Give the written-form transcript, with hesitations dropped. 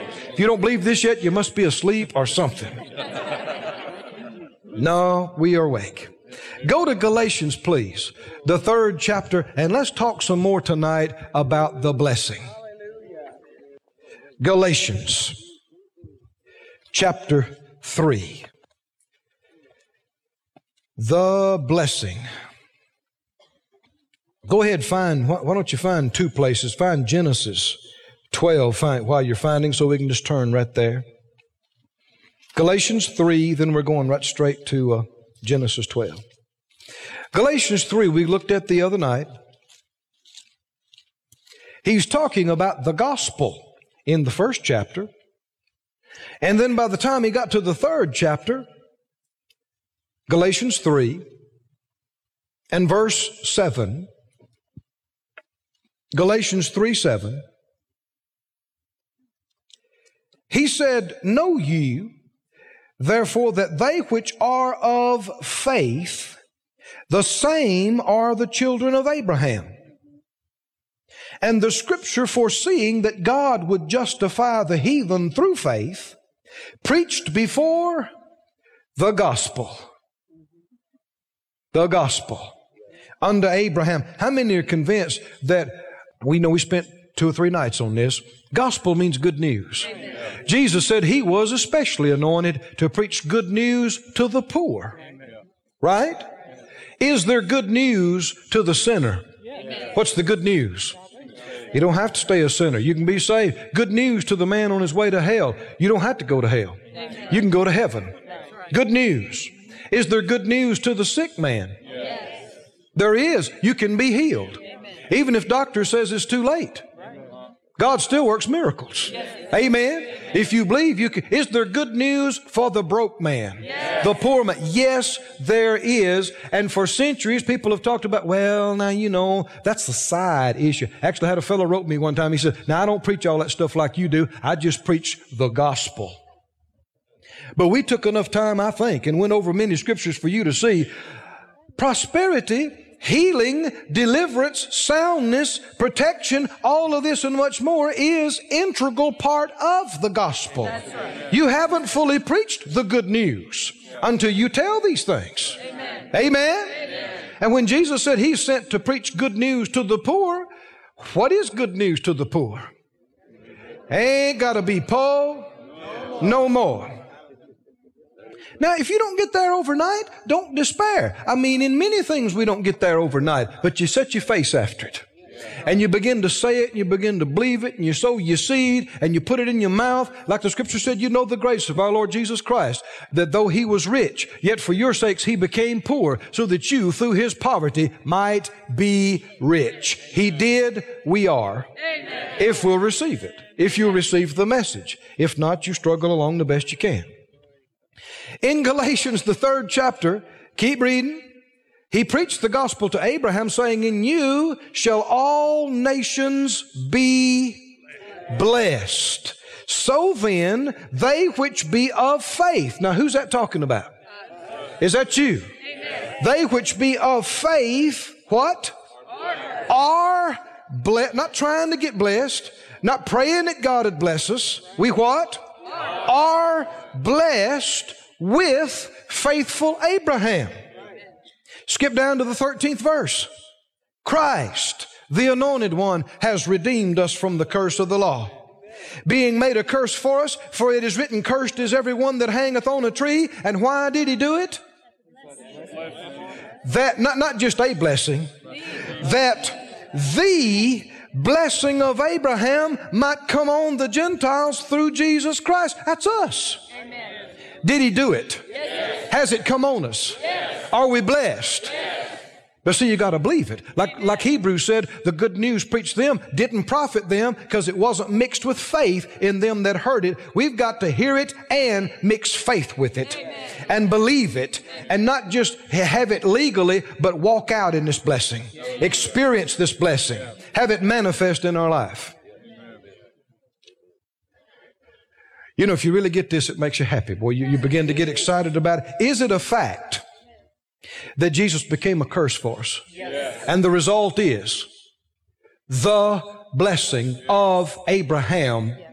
If you don't believe this yet, you must be asleep or something. No, we are awake. Go to Galatians, please, the 3rd chapter, and let's talk some more tonight about the blessing. Galatians, chapter 3. The blessing. Go ahead, why don't you find 2 places? Find Genesis 12 while you're finding, so we can just turn right there. Galatians 3, then we're going right straight to Genesis 12. Galatians 3, we looked at the other night. He's talking about the gospel in the 1st chapter. And then by the time he got to the 3rd chapter, Galatians 3 and verse 7, Galatians 3:7, he said, "Know ye, therefore, that they which are of faith, the same are the children of Abraham. And the Scripture, foreseeing that God would justify the heathen through faith, preached before the gospel." The gospel unto Abraham. How many are convinced that, we spent 2 or 3 nights on this, gospel means good news. Amen. Jesus said He was especially anointed to preach good news to the poor. Amen. Right? Amen. Is there good news to the sinner? Amen. What's the good news? You don't have to stay a sinner. You can be saved. Good news to the man on his way to hell. You don't have to go to hell. Amen. You can go to heaven. Good news. Is there good news to the sick man? Yes. There is. You can be healed. Amen. Even if doctor says it's too late. God still works miracles. Yes. Amen. If you believe, you can. Is there good news for the broke man? Yes. The poor man? Yes, there is. And for centuries, people have talked about, well, now, that's a side issue. Actually, I had a fellow wrote me one time. He said, now, I don't preach all that stuff like you do. I just preach the gospel. But we took enough time, I think, and went over many scriptures for you to see prosperity, healing, deliverance, soundness, protection, all of this and much more is integral part of the gospel. Right. You haven't fully preached the good news until you tell these things. Amen. Amen? Amen. And when Jesus said He's sent to preach good news to the poor, what is good news to the poor? Ain't got to be poor no more. Now, if you don't get there overnight, don't despair. In many things we don't get there overnight, but you set your face after it. And you begin to say it, and you begin to believe it, and you sow your seed, and you put it in your mouth. Like the Scripture said, you know the grace of our Lord Jesus Christ, that though He was rich, yet for your sakes He became poor, so that you, through His poverty, might be rich. He did, we are. Amen. If we'll receive it. If you'll receive the message. If not, you struggle along the best you can. In Galatians, the 3rd chapter, keep reading. He preached the gospel to Abraham, saying, in you shall all nations be blessed. So then, they which be of faith. Now, who's that talking about? Is that you? Amen. They which be of faith, what? Are blessed. Not trying to get blessed. Not praying that God would bless us. We what? Are blessed with faithful Abraham. Skip down to the 13th verse. Christ, the anointed one, has redeemed us from the curse of the law, being made a curse for us, for it is written, cursed is every one that hangeth on a tree. And why did He do it? That, not just a blessing, that the blessing of Abraham might come on the Gentiles through Jesus Christ. That's us. Amen. Did He do it? Yes. Has it come on us? Yes. Are we blessed? Yes. But see, you got to believe it. Like Hebrews said, the good news preached to them didn't profit them because it wasn't mixed with faith in them that heard it. We've got to hear it and mix faith with it. Amen. And believe it, and not just have it legally, but walk out in this blessing. Experience this blessing. Have it manifest in our life. If you really get this, it makes you happy. Boy, you begin to get excited about it. Is it a fact that Jesus became a curse for us? Yes. And the result is the blessing of Abraham